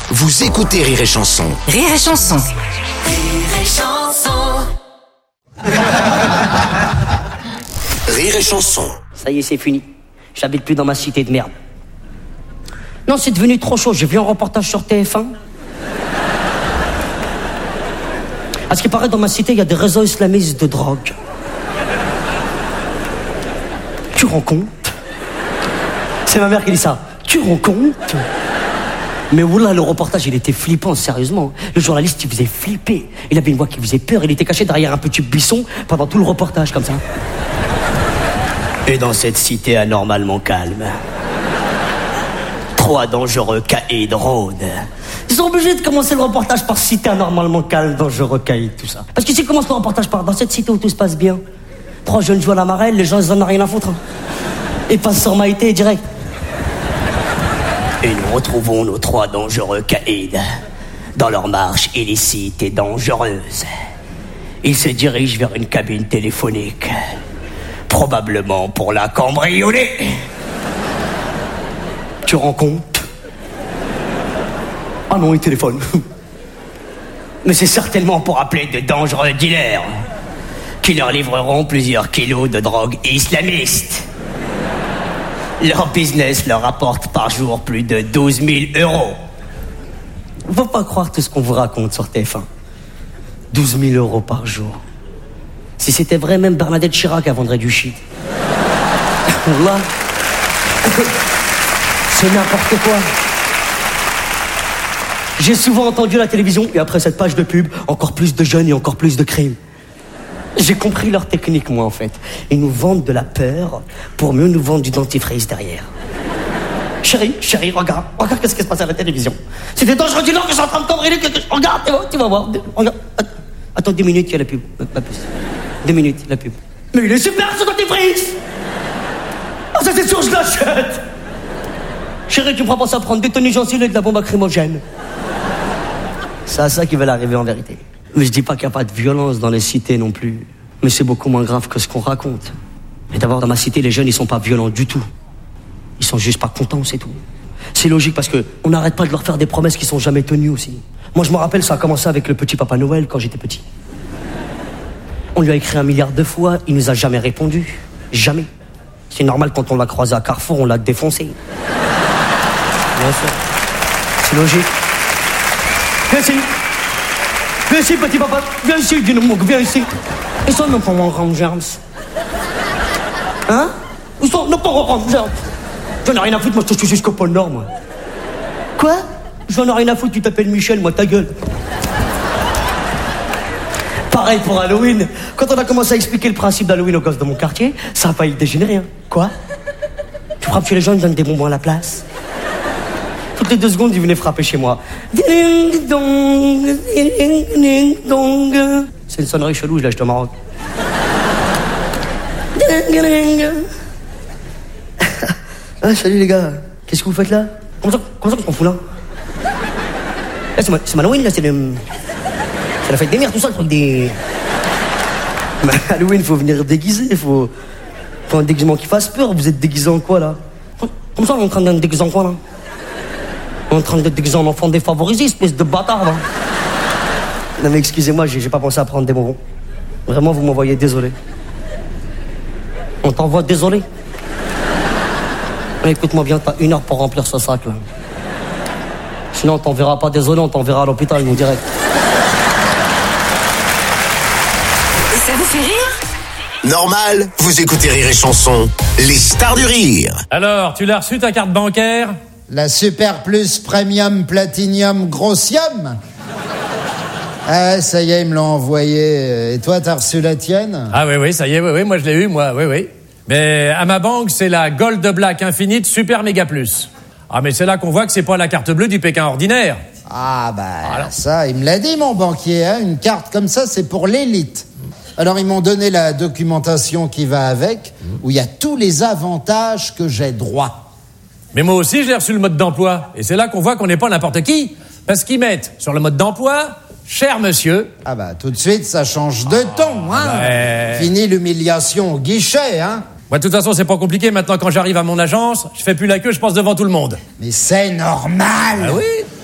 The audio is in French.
Vous écoutez Rire et Chanson. Rire et Chanson. Rire et Chanson. Rire et Chanson. Ça y est, c'est fini. J'habite plus dans ma cité de merde. Non, c'est devenu trop chaud. J'ai vu un reportage sur TF1. À ce qui paraît, dans ma cité, il y a des réseaux islamistes de drogue. Tu rends compte? C'est ma mère qui dit ça. Tu rends compte? Mais oula, le reportage, il était flippant, sérieusement. Le journaliste, il faisait flipper. Il avait une voix qui faisait peur. Il était caché derrière un petit buisson pendant tout le reportage, comme ça. Et dans cette cité anormalement calme, 3 dangereux caïds rôdent. Ils sont obligés de commencer le reportage par cité anormalement calme, dangereux caïds, tout ça. Parce que s'ils commencent le reportage par dans cette cité où tout se passe bien, 3 jeunes jouent à la marelle, les gens, ils en ont rien à foutre. Et passent sur Maïté direct. Et nous retrouvons nos 3 dangereux caïds dans leur marche illicite et dangereuse. Ils se dirigent vers une cabine téléphonique, probablement pour la cambrioler. Tu rends compte? Ah non, ils téléphonent. Mais c'est certainement pour appeler de dangereux dealers qui leur livreront plusieurs kilos de drogue islamiste. Leur business leur rapporte par jour plus de 12 000 €. Faut pas croire tout ce qu'on vous raconte sur TF1. 12 000 € par jour. Si c'était vrai, même Bernadette Chirac vendrait du shit. Là, c'est n'importe quoi. J'ai souvent entendu à la télévision, et après cette page de pub, encore plus de jeunes et encore plus de crimes. J'ai compris leur technique, moi, en fait. Ils nous vendent de la peur pour mieux nous vendre du dentifrice derrière. Chérie, regarde qu'est-ce qui se passe à la télévision. C'est des dangereux du Nord que je suis en train de cambrioler quelque chose. Regarde, tu vas voir. Regarde. Attends 2 minutes, il y a la pub. Pas plus. 2 minutes, la pub. Mais il est super, ce dentifrice! Ah, ça c'est sûr, je l'achète! Chérie, tu me feras penser à prendre des tenues gencives et de la bombe lacrymogène. C'est à ça qu'ils veulent arriver en vérité. Mais je dis pas qu'il n'y a pas de violence dans les cités non plus. Mais c'est beaucoup moins grave que ce qu'on raconte. Et d'abord, dans ma cité, les jeunes, ils sont pas violents du tout. Ils sont juste pas contents, c'est tout. C'est logique parce que on n'arrête pas de leur faire des promesses qui sont jamais tenues aussi. Moi, je me rappelle, ça a commencé avec le petit Papa Noël quand j'étais petit. On lui a écrit 1 milliard de fois, il nous a jamais répondu. Jamais. C'est normal, quand on l'a croisé à Carrefour, on l'a défoncé. Bien sûr. C'est logique. Viens ici, petit papa. Viens ici, dis-nous, viens ici. Ils sont nos parents Rangers. Hein? Ils sont nos parents Rangers. J'en ai rien à foutre, moi, je suis jusqu'au pôle Nord, moi. Quoi? J'en ai rien à foutre, tu t'appelles Michel, moi, ta gueule. Pareil pour Halloween. Quand on a commencé à expliquer le principe d'Halloween aux gosses de mon quartier, ça a failli dégénérer, hein. Quoi? Tu frappes chez les gens, ils donnent des bonbons à la place. Toutes les 2 secondes, ils venaient frapper chez moi. Ding dong, ding dong. C'est une sonnerie chelou, je l'ai acheté au Maroc. Ding ding. Ah, salut les gars. Qu'est-ce que vous faites là? Comment ça qu'on fout là? Là, c'est Halloween, là, c'est la fête des mères, tout ça, le truc des... Mais Halloween, faut venir déguisé, faut un déguisement qui fasse peur. Vous êtes déguisé en quoi, là? Comme ça, on est en train d'être déguisé en quoi, là? On est en train d'être déguisé en enfant défavorisé, espèce de bâtard, là. Non, mais excusez-moi, j'ai pas pensé à prendre des bonbons. Vraiment, vous m'envoyez désolé. On t'envoie désolé. Mais écoute-moi bien, t'as 1 heure pour remplir ce sac, là. Sinon, on t'enverra pas désolé, on t'enverra à l'hôpital, nous, direct. Et ça vous fait rire? Normal, vous écoutez Rire et Chanson, les stars du rire. Alors, tu l'as reçu ta carte bancaire? La Super Plus Premium Platinum Grossium. Ah, ça y est, ils me l'ont envoyé. Et toi, t'as reçu la tienne? Ah oui, ça y est, oui, moi je l'ai eu, oui. Mais à ma banque, c'est la Gold Black Infinite Super Méga Plus. Ah, mais c'est là qu'on voit que c'est pas la carte bleue du Pékin ordinaire. Ah, bah, ça, il me l'a dit, mon banquier, hein. Une carte comme ça, c'est pour l'élite. Alors, ils m'ont donné la documentation qui va avec, où il y a tous les avantages que j'ai droit. Mais moi aussi, j'ai reçu le mode d'emploi. Et c'est là qu'on voit qu'on n'est pas n'importe qui. Parce qu'ils mettent sur le mode d'emploi, cher monsieur. Ah bah, tout de suite, ça change de ton, hein. Fini l'humiliation au guichet, hein. Moi, de toute façon, c'est pas compliqué. Maintenant, quand j'arrive à mon agence, je fais plus la queue, je passe devant tout le monde. Mais c'est normal. Ah oui?